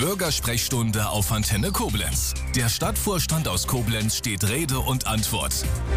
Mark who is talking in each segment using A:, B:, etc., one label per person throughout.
A: Bürgersprechstunde auf Antenne Koblenz. Der Stadtvorstand aus Koblenz steht Rede und Antwort.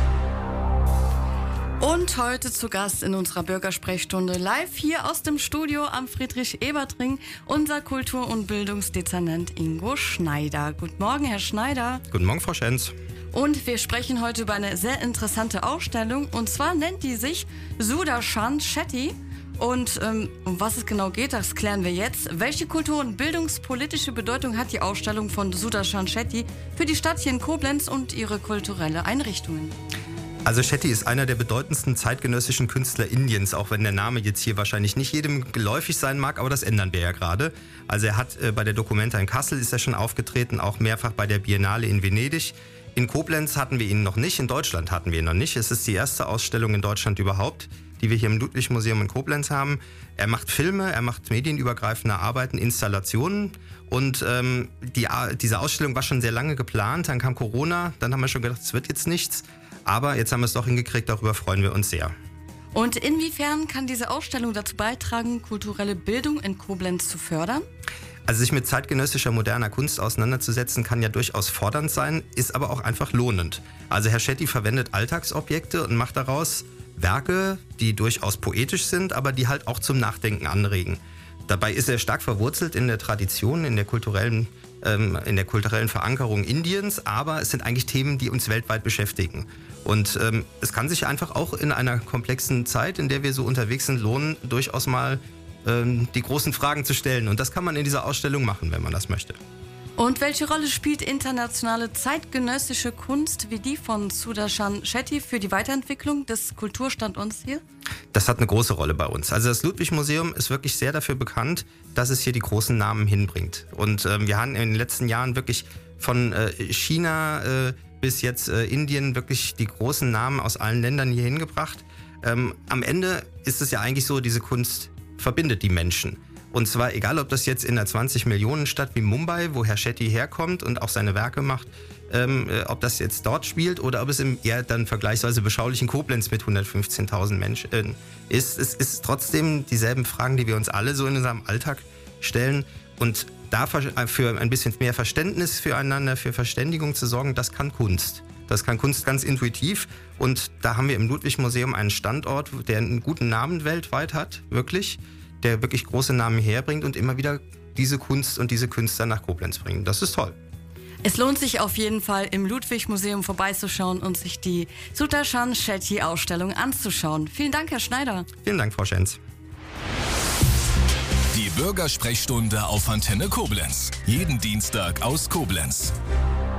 B: Und heute zu Gast in unserer Bürgersprechstunde live hier aus dem Studio am Friedrich-Ebert-Ring unser Kultur- und Bildungsdezernent Ingo Schneider. Guten Morgen, Herr Schneider.
C: Guten Morgen, Frau Schenz.
B: Und wir sprechen heute über eine sehr interessante Ausstellung. Und zwar nennt die sich Sudarshan Shetty. Und um was es genau geht, das klären wir jetzt. Welche kultur- und bildungspolitische Bedeutung hat die Ausstellung von Sudarshan Shetty für die Stadt hier in Koblenz und ihre kulturelle Einrichtungen?
C: Also Shetty ist einer der bedeutendsten zeitgenössischen Künstler Indiens, auch wenn der Name jetzt hier wahrscheinlich nicht jedem geläufig sein mag, aber das ändern wir ja gerade. Also er hat bei der Documenta in Kassel ist er schon aufgetreten, auch mehrfach bei der Biennale in Venedig. In Koblenz hatten wir ihn noch nicht, in Deutschland hatten wir ihn noch nicht. Es ist die erste Ausstellung in Deutschland überhaupt, die wir hier im Ludwig-Museum in Koblenz haben. Er macht Filme, er macht medienübergreifende Arbeiten, Installationen. Und diese Ausstellung war schon sehr lange geplant, dann kam Corona, dann haben wir schon gedacht, es wird jetzt nichts. Aber jetzt haben wir es doch hingekriegt, darüber freuen wir uns sehr.
B: Und inwiefern kann diese Ausstellung dazu beitragen, kulturelle Bildung in Koblenz zu fördern?
C: Also sich mit zeitgenössischer moderner Kunst auseinanderzusetzen, kann ja durchaus fordernd sein, ist aber auch einfach lohnend. Also Herr Shetty verwendet Alltagsobjekte und macht daraus Werke, die durchaus poetisch sind, aber die halt auch zum Nachdenken anregen. Dabei ist er stark verwurzelt in der Tradition, in der kulturellen Verankerung Indiens, aber es sind eigentlich Themen, die uns weltweit beschäftigen. Und es kann sich einfach auch in einer komplexen Zeit, in der wir so unterwegs sind, lohnen, durchaus mal die großen Fragen zu stellen. Und das kann man in dieser Ausstellung machen, wenn man das möchte.
B: Und welche Rolle spielt internationale zeitgenössische Kunst wie die von Sudarshan Shetty für die Weiterentwicklung des Kulturstandorts hier?
C: Das hat eine große Rolle bei uns. Also das Ludwig-Museum ist wirklich sehr dafür bekannt, dass es hier die großen Namen hinbringt. Und wir haben in den letzten Jahren wirklich von China bis jetzt Indien wirklich die großen Namen aus allen Ländern hier hingebracht. Am Ende ist es ja eigentlich so, diese Kunst verbindet die Menschen. Und zwar egal, ob das jetzt in einer 20-Millionen-Stadt wie Mumbai, wo Herr Shetty herkommt und auch seine Werke macht, ob das jetzt dort spielt oder ob es im eher dann vergleichsweise beschaulichen Koblenz mit 115.000 Menschen ist. Es ist trotzdem dieselben Fragen, die wir uns alle so in unserem Alltag stellen. Und dafür für ein bisschen mehr Verständnis füreinander, für Verständigung zu sorgen, das kann Kunst. Das kann Kunst ganz intuitiv. Und da haben wir im Ludwig-Museum einen Standort, der einen guten Namen weltweit hat, wirklich, der wirklich große Namen herbringt und immer wieder diese Kunst und diese Künstler nach Koblenz bringen. Das ist toll.
B: Es lohnt sich auf jeden Fall, im Ludwig-Museum vorbeizuschauen und sich die Sudarshan Shetty-Ausstellung anzuschauen. Vielen Dank, Herr Schneider.
C: Vielen Dank, Frau Schenz.
A: Die Bürgersprechstunde auf Antenne Koblenz. Jeden Dienstag aus Koblenz.